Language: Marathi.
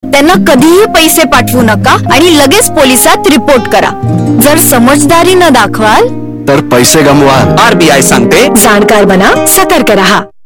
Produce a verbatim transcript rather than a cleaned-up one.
त्यांना कधीही पैसे पाठवू नका आणि लगेच पोलिसात रिपोर्ट करा. जर समजदारी न दाखवाल तर पैसे गमवाल. आरबीआय सांगते, जाणकार बना, सतर्क रहा.